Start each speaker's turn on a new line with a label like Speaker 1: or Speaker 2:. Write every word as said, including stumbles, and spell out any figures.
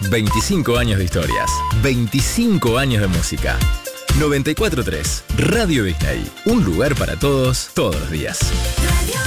Speaker 1: veinticinco años de historias, veinticinco años de música. noventa y cuatro punto tres, Radio Disney. Un lugar para todos, todos los días.